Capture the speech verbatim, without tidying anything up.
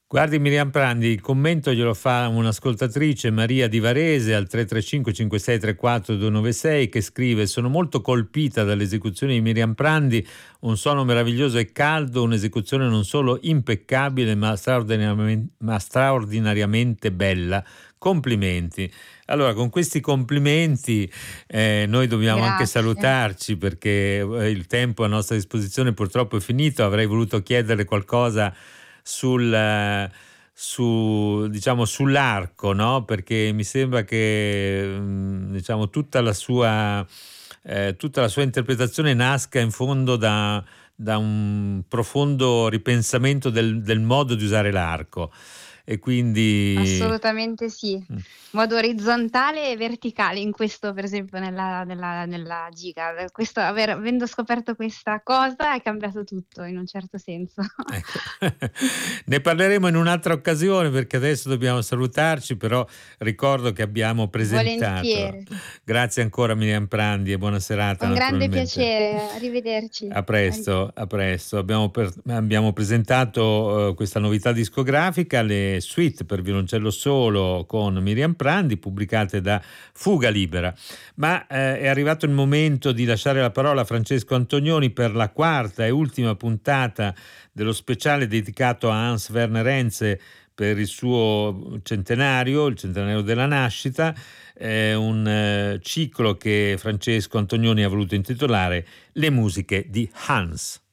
Guardi Miriam Prandi, il commento glielo fa un'ascoltatrice, Maria di Varese, al tre tre cinque cinque sei tre quattro due nove sei, che scrive: sono molto colpita dall'esecuzione di Miriam Prandi, un suono meraviglioso e caldo, un'esecuzione non solo impeccabile ma straordinariamente, ma straordinariamente bella. Complimenti. Allora, con questi complimenti eh, noi dobbiamo anche Grazie. salutarci, perché eh, il tempo a nostra disposizione purtroppo è finito. Avrei voluto chiederle qualcosa sul, eh, su, diciamo, sull'arco, no? Perché mi sembra che mm, diciamo, tutta la sua, eh, tutta la sua interpretazione nasca in fondo da, da un profondo ripensamento del, del modo di usare l'arco. E quindi Assolutamente sì. mm, Modo orizzontale e verticale in questo per esempio nella nella nella giga. Questo aver avendo scoperto questa cosa è cambiato tutto in un certo senso. ecco. Ne parleremo in un'altra occasione, perché adesso dobbiamo salutarci, però ricordo che abbiamo presentato. Volentieri. Grazie ancora Miriam Prandi e buona serata Con grande naturalmente. piacere. Arrivederci. A Arri presto, a presto. Abbiamo, per- abbiamo presentato eh, questa novità discografica, le suite per violoncello solo con Miriam Prandi, pubblicate da Fuga Libera. Ma eh, è arrivato il momento di lasciare la parola a Francesco Antonioni per la quarta e ultima puntata dello speciale dedicato a Hans Werner Henze per il suo centenario, il centenario della nascita. È un eh, ciclo che Francesco Antonioni ha voluto intitolare Le musiche di Hans.